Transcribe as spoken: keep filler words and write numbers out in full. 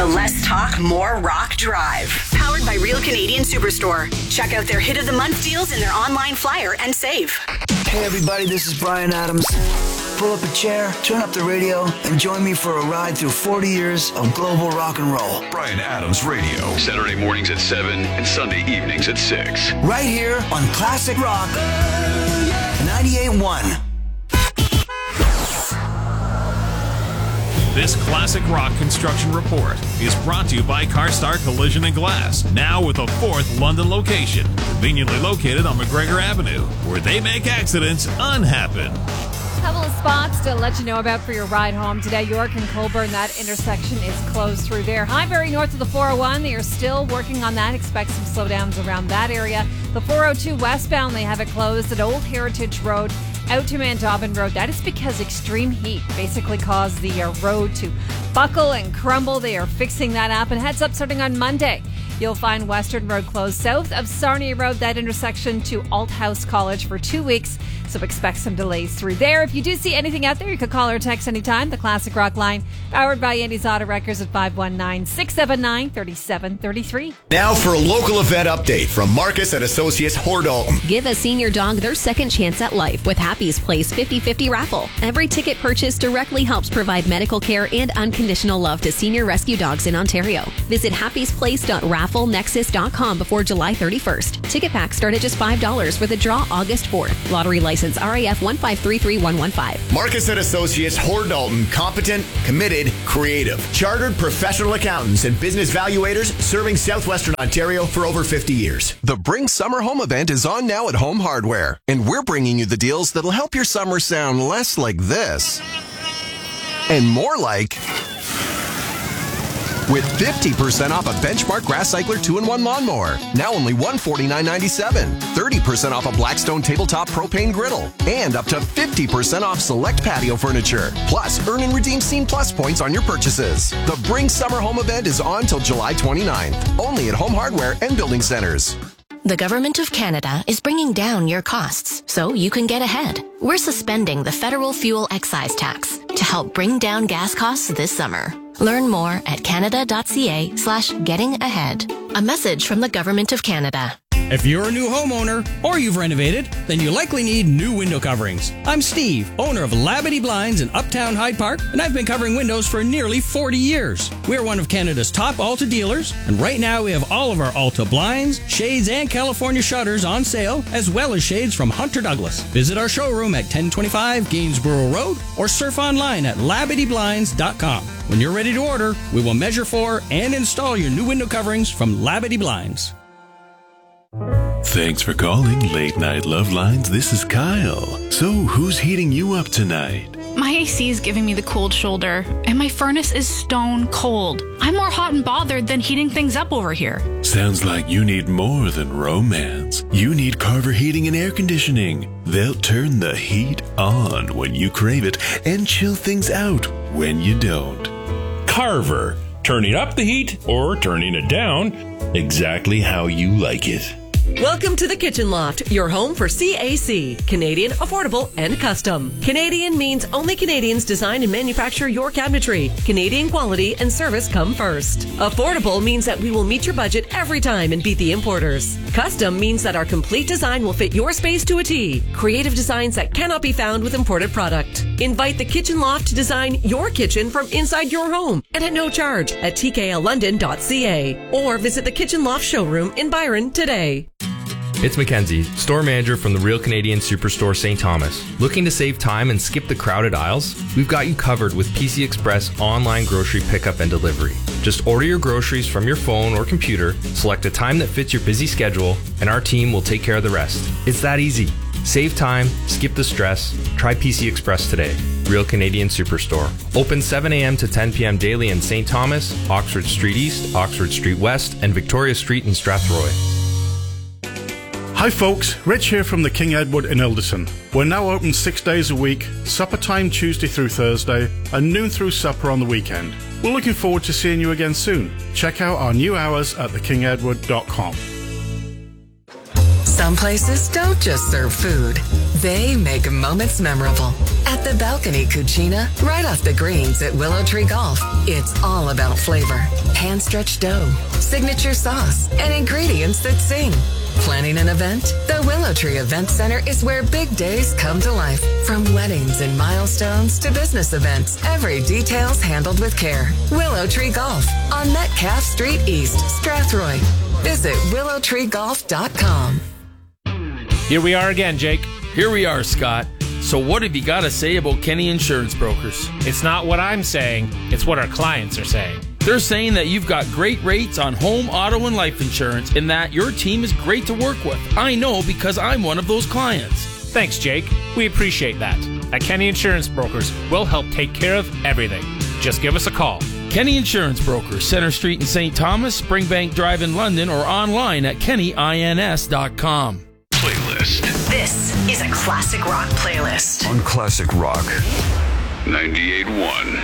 the Less Talk, More Rock Drive. Powered by Real Canadian Superstore. Check out their Hit of the Month deals in their online flyer and save. Hey everybody, this is Brian Adams. Pull up a chair, turn up the radio, and join me for a ride through forty years of global rock and roll. Brian Adams Radio. Saturday mornings at seven and Sunday evenings at six. Right here on Classic Rock ninety-eight point one. This Classic Rock Construction Report is brought to you by CarStar Collision and Glass, now with a fourth London location, conveniently located on McGregor Avenue, where they make accidents unhappen. Couple of spots to let you know about for your ride home today. York and Colburn, that intersection is closed through there. Highbury north of the four oh one, they are still working on that. Expect some slowdowns around that area. The four oh two westbound, they have it closed at Old Heritage Road out to Mandobbin Road. That is because extreme heat basically caused the uh, road to buckle and crumble. They are fixing that up. And heads up, starting on Monday, you'll find Western Road closed south of Sarnia Road, that intersection to Althouse College for two weeks. So expect some delays through there. If you do see anything out there, you can call or text anytime. The Classic Rock line, powered by Andy's Auto Records at five one nine, six seven nine, three seven three three. Now for a local event update from Marcus and Associates Hordalton. Give a senior dog their second chance at life with Happy's Place fifty fifty raffle. Every ticket purchased directly helps provide medical care and unconditional love to senior rescue dogs in Ontario. Visit happys place dot raffle nexus dot com before July thirty-first. Ticket packs start at just five dollars with a draw August fourth. Lottery license R A F one five three three one one five. Marcus and Associates Hordalton, competent, committed, creative. Chartered professional accountants and business valuators serving southwestern Ontario for over fifty years. The Bring Summer Home event is on now at Home Hardware, and we're bringing you the deals that'll help your summer sound less like this and more like... With fifty percent off a Benchmark Grass Cycler two in one lawnmower, now only one hundred forty-nine dollars and ninety-seven cents. thirty percent off a Blackstone tabletop propane griddle, and up to fifty percent off select patio furniture. Plus, earn and redeem Scene Plus points on your purchases. The Bring Summer Home event is on till July twenty-ninth, only at Home Hardware and Building Centers. The Government of Canada is bringing down your costs so you can get ahead. We're suspending the federal fuel excise tax to help bring down gas costs this summer. Learn more at canada.ca slash getting ahead. A message from the Government of Canada. If you're a new homeowner or you've renovated, then you likely need new window coverings. I'm Steve, owner of Labadee Blinds in Uptown Hyde Park, and I've been covering windows for nearly forty years. We're one of Canada's top Alta dealers, and right now we have all of our Alta blinds, shades, and California shutters on sale, as well as shades from Hunter Douglas. Visit our showroom at ten twenty-five Gainsborough Road or surf online at labadee blinds dot com. When you're ready to order, we will measure for and install your new window coverings from Labadee Blinds. Thanks for calling Late Night Love Lines. This is Kyle. So, who's heating you up tonight? My A C is giving me the cold shoulder, and my furnace is stone cold. I'm more hot and bothered than heating things up over here. Sounds like you need more than romance. You need Carver Heating and Air Conditioning. They'll turn the heat on when you crave it and chill things out when you don't. Carver, turning up the heat or turning it down exactly how you like it. Welcome to the Kitchen Loft, your home for C A C, Canadian, affordable, and custom. Canadian means only Canadians design and manufacture your cabinetry. Canadian quality and service come first. Affordable means that we will meet your budget every time and beat the importers. Custom means that our complete design will fit your space to a T. Creative designs that cannot be found with imported product. Invite the Kitchen Loft to design your kitchen from inside your home and at no charge at t k l london dot c a or visit the Kitchen Loft showroom in Byron today. It's Mackenzie, store manager from the Real Canadian Superstore Saint Thomas. Looking to save time and skip the crowded aisles? We've got you covered with P C Express online grocery pickup and delivery. Just order your groceries from your phone or computer, select a time that fits your busy schedule, and our team will take care of the rest. It's that easy. Save time, skip the stress, try P C Express today. Real Canadian Superstore. Open seven a.m. to ten p.m. daily in Saint Thomas, Oxford Street East, Oxford Street West, and Victoria Street in Strathroy. Hi folks, Rich here from the King Edward in Ilderson. We're now open six days a week, supper time Tuesday through Thursday, and noon through supper on the weekend. We're looking forward to seeing you again soon. Check out our new hours at the king edward dot com. Some places don't just serve food. They make moments memorable. At the Balcony Cucina, right off the greens at Willow Tree Golf, it's all about flavor. Hand-stretched dough, signature sauce, and ingredients that sing. Planning an event? The Willow Tree Event Center is where big days come to life. From weddings and milestones to business events, every detail's handled with care. Willow Tree Golf on Metcalf Street East, Strathroy. Visit willow tree golf dot com. Here we are again, Jake. Here we are, Scott. So what have you got to say about Kenny Insurance Brokers? It's not what I'm saying, it's what our clients are saying. They're saying that you've got great rates on home, auto, and life insurance, and that your team is great to work with. I know because I'm one of those clients. Thanks, Jake. We appreciate that. At Kenny Insurance Brokers, we'll help take care of everything. Just give us a call. Kenny Insurance Brokers, Center Street in Saint Thomas, Springbank Drive in London, or online at kenny ins dot com. Playlist. This is a classic rock playlist On Classic Rock. ninety-eight point one.